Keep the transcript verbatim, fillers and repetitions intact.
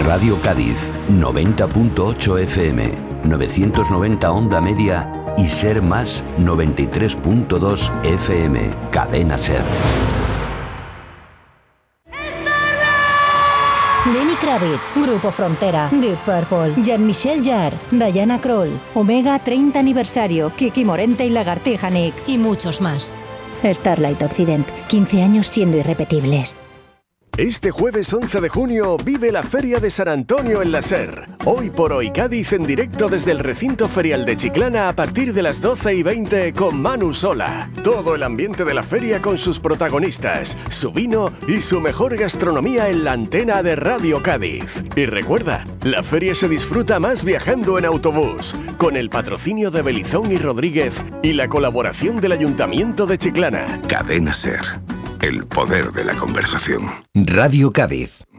Radio Cádiz, noventa punto ocho F M, novecientos noventa onda media y Ser Más noventa y tres punto dos F M. Cadena Ser. Lenny Kravitz, Grupo Frontera, Deep Purple, Jean-Michel Jarre, Diana Krall, Omega treinta aniversario, Kiki Morente y Lagartija Nick y muchos más. Starlight Occident, quince años siendo irrepetibles. Este jueves once de junio vive la Feria de San Antonio en la Ser. Hoy por hoy Cádiz en directo desde el recinto ferial de Chiclana a partir de las doce y veinte con Manu Sola. Todo el ambiente de la feria con sus protagonistas, su vino y su mejor gastronomía en la antena de Radio Cádiz. Y recuerda, la feria se disfruta más viajando en autobús, con el patrocinio de Belizón y Rodríguez y la colaboración del Ayuntamiento de Chiclana. Cadena Ser. El poder de la conversación. Radio Cádiz.